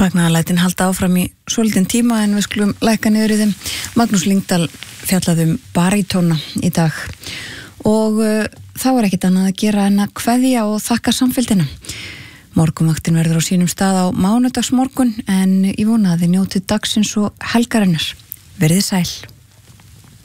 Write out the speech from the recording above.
Fagnaðarlætin halda áfram í svolítinn tíma en við skulum lækka niður í þeim. Magnús Lyngdal fjallaði barítóna í dag og þá ekkert annað að gera en að kveðja og þakka samfylgdina. Morgunvaktin verður á sínum stað á mánudagsmorgun en ég vona að þið njótið dagsins og helgarinnar. Verið sæl.